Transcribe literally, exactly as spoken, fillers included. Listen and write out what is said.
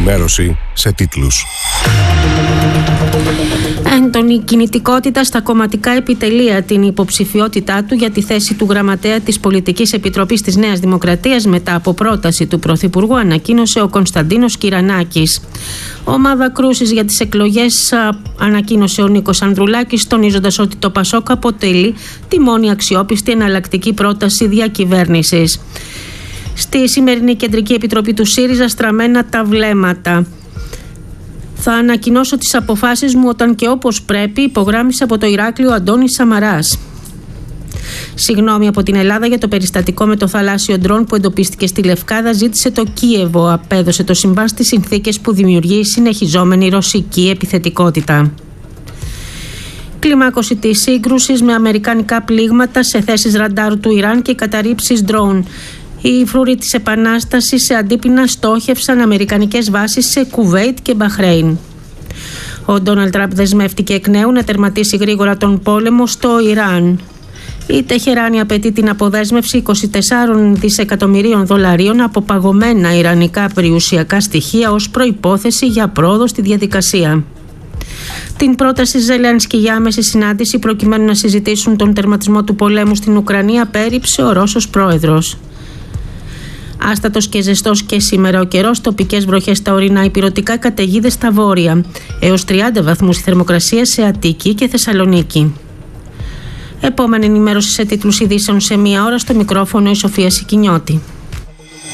ενημέρωση σε τίτλους. Έντονη κινητικότητα στα κομματικά επιτελεία. Την υποψηφιότητά του για τη θέση του γραμματέα της Πολιτικής Επιτροπής της Νέας Δημοκρατίας μετά από πρόταση του Πρωθυπουργού ανακοίνωσε ο Κωνσταντίνος Κυρανάκης. Ομάδα κρούσης για τις εκλογές ανακοίνωσε ο Νίκος Ανδρουλάκης, τονίζοντας ότι το ΠΑΣΟΚ αποτελεί τη μόνη αξιόπιστη εναλλακτική πρόταση διακυβέρνησης. Στη σημερινή Κεντρική Επιτροπή του ΣΥΡΙΖΑ στραμμένα τα βλέμματα. Θα ανακοινώσω τις αποφάσεις μου όταν και όπως πρέπει, υπογράμμισε από το Ηράκλειο Αντώνης Σαμαράς. Συγγνώμη από την Ελλάδα για το περιστατικό με το θαλάσσιο ντρόν που εντοπίστηκε στη Λευκάδα, ζήτησε το Κίεβο. Απέδωσε το συμβάν στις συνθήκες που δημιουργεί η συνεχιζόμενη ρωσική επιθετικότητα. Κλιμάκωση της σύγκρουσης με αμερικανικά πλήγματα σε θέσεις ραντάρου του Ιράν και καταρρίψεις ντρόν. Οι φρούροι της Επανάστασης σε αντίπεινα στόχευσαν αμερικανικές βάσεις σε Κουβέιτ και Μπαχρέιν. Ο Ντόναλντ Τραμπ δεσμεύτηκε εκ νέου να τερματίσει γρήγορα τον πόλεμο στο Ιράν. Η Τεχεράνη απαιτεί την αποδέσμευση είκοσι τεσσάρων δισεκατομμυρίων δολαρίων από παγωμένα ιρανικά περιουσιακά στοιχεία ως προϋπόθεση για πρόοδο στη διαδικασία. Την πρόταση Ζελένσκι για άμεση συνάντηση προκειμένου να συζητήσουν τον τερματισμό του πολέμου στην Ουκρανία πέριψε ο Ρώσος πρόεδρος. Άστατος και ζεστός και σήμερα ο καιρός, τοπικές βροχές στα ορεινά, υπηρετικά καταιγίδες στα βόρεια. Έως τριάντα βαθμούς η θερμοκρασία σε Αττική και Θεσσαλονίκη. Επόμενη ενημέρωση σε τίτλους ειδήσεων σε μία ώρα, στο μικρόφωνο η Σοφία Σικινιώτη.